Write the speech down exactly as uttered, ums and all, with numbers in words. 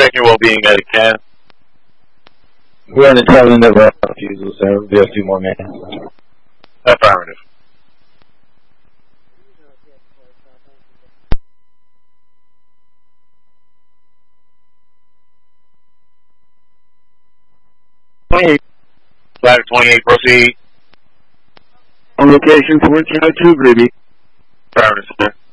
Check your well-being at ten. We're on the tail end of our refusal, sir. We have a few more minutes. Affirmative. twenty-eight. Ladder twenty-eight, proceed. On location for Channel two, Ruby. Affirmative, sir.